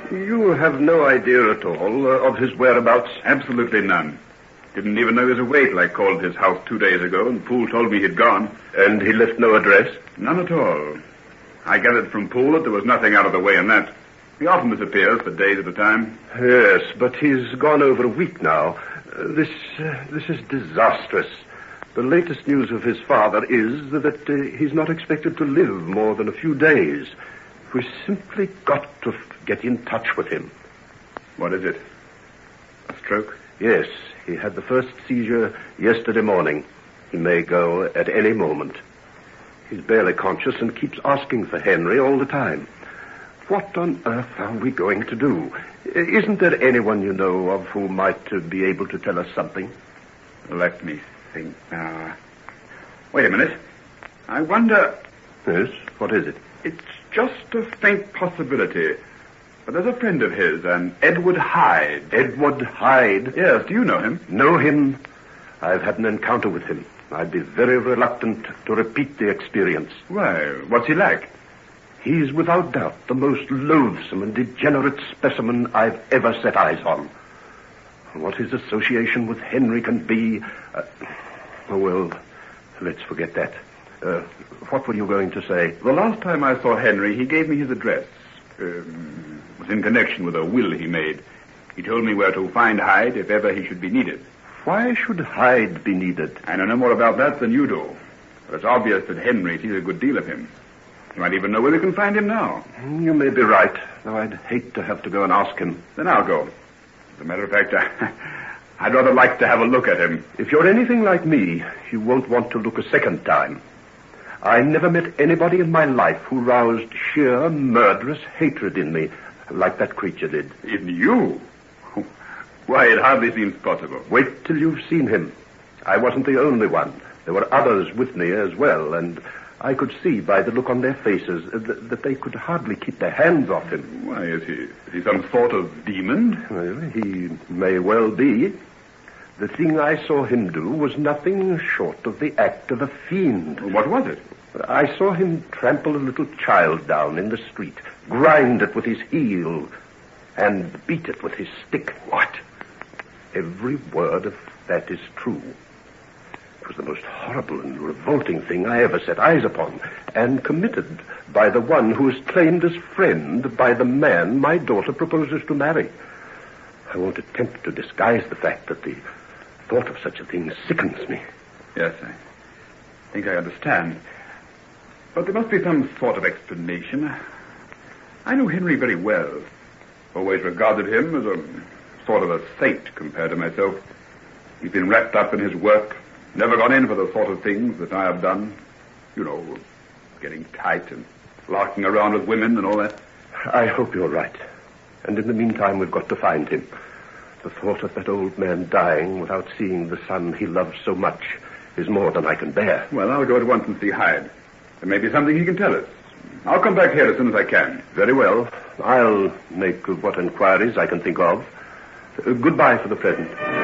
You have no idea at all of his whereabouts? Absolutely none. Didn't even know he was away till I called his house 2 days ago, and Poole told me he'd gone. And he left no address? None at all. I gathered from Poole that there was nothing out of the way in that. He often disappears for days at a time. Yes, but he's gone over a week now. This is disastrous. The latest news of his father is that he's not expected to live more than a few days. We've simply got to get in touch with him. What is it? A stroke? Yes, he had the first seizure yesterday morning. He may go at any moment. He's barely conscious and keeps asking for Henry all the time. What on earth are we going to do? Isn't there anyone you know of who might be able to tell us something? Let me think now. Wait a minute. I wonder... Yes? What is it? It's just a faint possibility. But there's a friend of his, an Edward Hyde. Edward Hyde? Yes, do you know him? Know him? I've had an encounter with him. I'd be very reluctant to repeat the experience. Why, what's he like? He's without doubt the most loathsome and degenerate specimen I've ever set eyes on. What his association with Henry can be... well, let's forget that. What were you going to say? The last time I saw Henry, he gave me his address. It was in connection with a will he made. He told me where to find Hyde if ever he should be needed. Why should Hyde be needed? I know no more about that than you do. But it's obvious that Henry sees a good deal of him. You might even know where we can find him now. You may be right, though I'd hate to have to go and ask him. Then I'll go. As a matter of fact, I'd rather like to have a look at him. If you're anything like me, you won't want to look a second time. I never met anybody in my life who roused sheer murderous hatred in me like that creature did. In you? Why, it hardly seems possible. Wait till you've seen him. I wasn't the only one. There were others with me as well, and I could see by the look on their faces that they could hardly keep their hands off him. Why, is he some sort of demon? Well, he may well be. The thing I saw him do was nothing short of the act of a fiend. What was it? I saw him trample a little child down in the street, grind it with his heel, and beat it with his stick. What? Every word of that is true. It was the most horrible and revolting thing I ever set eyes upon, and committed by the one who is claimed as friend by the man my daughter proposes to marry. I won't attempt to disguise the fact that the thought of such a thing sickens me. Yes, I think I understand. But there must be some sort of explanation. I knew Henry very well. Always regarded him as a sort of a saint compared to myself. He's been wrapped up in his work, never gone in for the sort of things that I have done. You know, getting tight and larking around with women and all that. I hope you're right. And in the meantime, we've got to find him. The thought of that old man dying without seeing the son he loves so much is more than I can bear. Well, I'll go at once and see Hyde. There may be something he can tell us. I'll come back here as soon as I can. Very well. I'll make what inquiries I can think of. Goodbye for the present.